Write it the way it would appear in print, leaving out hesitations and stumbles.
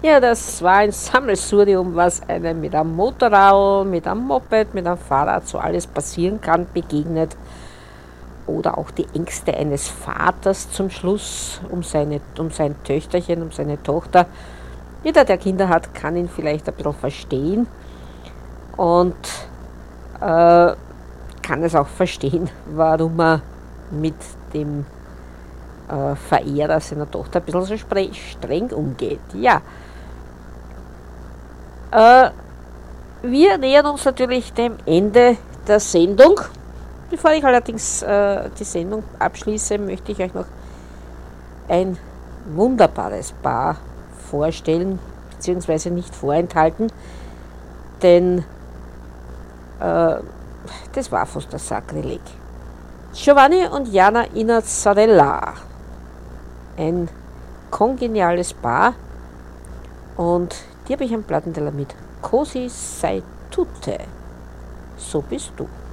Ja, das war ein Sammelsurium, was einem mit einem Motorrad, mit einem Moped, mit einem Fahrrad so alles passieren kann, begegnet. Oder auch die Ängste eines Vaters zum Schluss um sein Töchterchen, um seine Tochter. Jeder, der Kinder hat, kann ihn vielleicht ein bisschen verstehen und kann es auch verstehen, warum er mit dem Verehrer seiner Tochter ein bisschen so streng umgeht. Ja, äh, wir nähern uns natürlich dem Ende der Sendung. Bevor ich allerdings die Sendung abschließe, möchte ich euch noch ein wunderbares Paar vorstellen, beziehungsweise nicht vorenthalten, denn das war fast das Sakrileg. Giovanni und Jana Inazzarella, ein kongeniales Paar, und die habe ich am Plattenteller mit Così sei tutte, so bist du.